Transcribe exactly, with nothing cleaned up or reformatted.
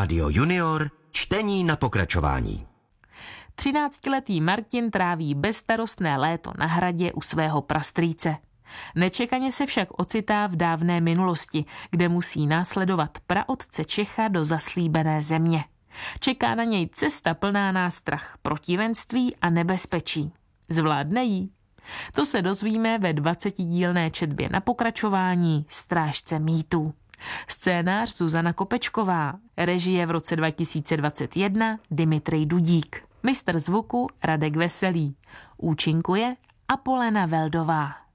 Rádio Junior, čtení na pokračování. Třináctiletý Martin tráví bezstarostné léto na hradě u svého prastrýce. Nečekaně se však ocitá v dávné minulosti, kde musí následovat praotce Čecha do zaslíbené země. Čeká na něj cesta plná nástrah, protivenství a nebezpečí. Zvládne jí? To se dozvíme ve dvacetidílné četbě na pokračování Strážce mýtů. Scénář Zuzana Kopečková, režie v roce dva tisíce dvacet jedna Dimitrej Dudík, mistr zvuku Radek Veselý, účinkuje Apolena Veldová.